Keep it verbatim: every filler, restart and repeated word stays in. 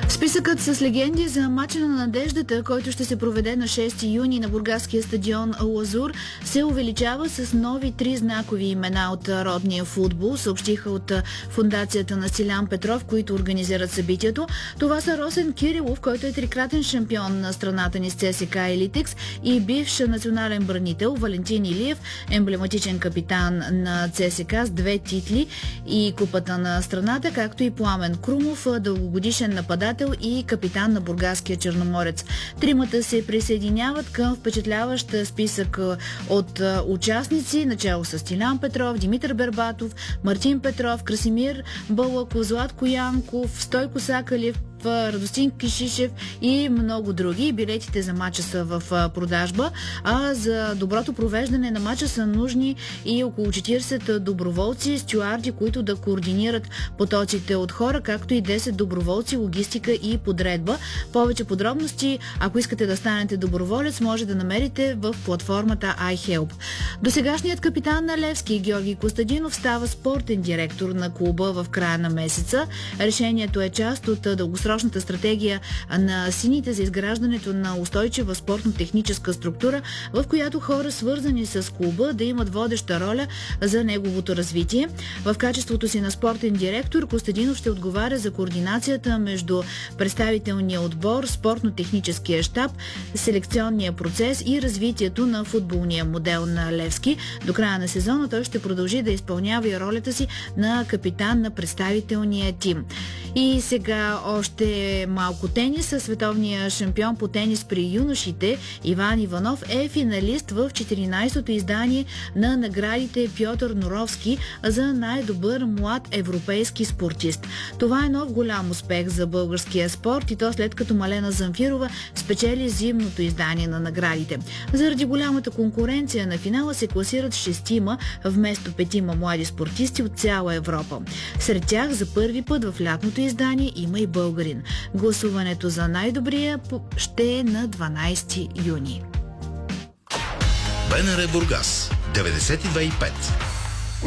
Списъкът с легенди за мача на надеждата, който ще се проведе на шести юни на бургаския стадион Лазур, се увеличава с нови три знакови имена от родния футбол, съобщиха от фондацията на Силян Петров, които организират събитието. Това са Росен Кирилов, който е трикратен шампион на страната ни с ЦСКА Елитекс, и бивш национален бранител Валентин Илиев, емблематичен капитан на ЦСКА с две титли и купата на страната, както и Пламен Крумов, дългогодишен нападател и капитан на бургаския черноморец. Тримата се присъединяват към впечатляващ списък от участници, начало с Силян Петров, Димитър Бербатов, Мартин Петров, Красимир Бълъков, Златко Янков, Стойко Сакалев, Радостин Кишишев и много други. Билетите за мача са в продажба, а за доброто провеждане на мача са нужни и около четиридесет доброволци, стюарди, които да координират потоците от хора, както и десет доброволци, логистика и подредба. Повече подробности, ако искате да станете доброволец, може да намерите в платформата iHelp. Досегашният капитан на Левски Георги Костадинов става спортен директор на клуба в края на месеца. Решението е част от дългосрочната стратегия на сините за изграждането на устойчива спортно-техническа структура, в която хора, свързани с клуба, да имат водеща роля за неговото развитие. В качеството си на спортен директор Костадинов ще отговаря за координацията между представителния отбор, спортно-техническия щаб, селекционния процес и развитието на футболния модел на Левски. До края на сезона той ще продължи да изпълнява и ролята си на капитан на представителния тим. И сега още малко тенис. Световния шампион по тенис при юношите Иван Иванов е финалист в четиринайсетото издание на наградите Пьотър Норовски за най-добър млад европейски спортист. Това е нов голям успех за българския спорт, и то след като Малена Замфирова спечели зимното издание на наградите. Заради голямата конкуренция на финала се класират шестима вместо петима млади спортисти от цяла Европа. Сред тях за първи път в лятното издание има и българин. Гласуването за най-добрия ще е на дванайсети юни. БНР Бургас деветдесет и две и пет